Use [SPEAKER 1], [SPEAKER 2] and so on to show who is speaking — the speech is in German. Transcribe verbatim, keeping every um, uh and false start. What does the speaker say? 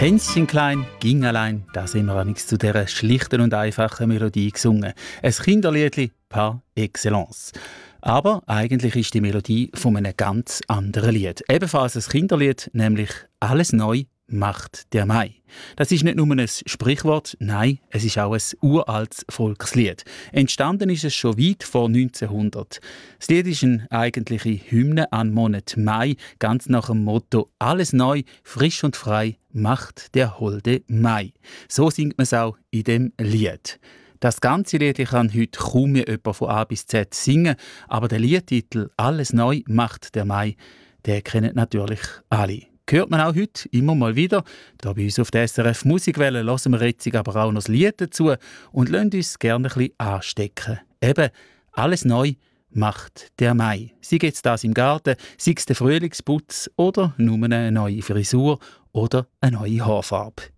[SPEAKER 1] Hänschen klein, ging allein, da sind wir amigs zu dieser schlichten und einfachen Melodie gesungen. Ein Kinderliedli par excellence. Aber eigentlich ist die Melodie von einem ganz anderen Lied. Ebenfalls ein Kinderlied, nämlich «Alles neu macht der Mai». Das ist nicht nur ein Sprichwort, nein, es ist auch ein uraltes Volkslied. Entstanden ist es schon weit vor neunzehnhundert. Das Lied ist eine eigentliche Hymne an den Monat Mai, ganz nach dem Motto «Alles neu, frisch und frei macht der holde Mai». So singt man es auch in dem Lied. Das ganze Lied kann heute kaum mehr jemand von A bis Z singen, aber der Liedtitel «Alles neu macht der Mai», den kennen natürlich alle. Hört man auch heute immer mal wieder. Da bei uns auf der S R F Musikwelle hören wir jetzt aber auch noch das Lied dazu und lassen uns gerne ein bisschen anstecken. Eben, alles neu macht der Mai. Sei jetzt das im Garten, sei es der Frühlingsputz oder nur eine neue Frisur oder eine neue Haarfarbe.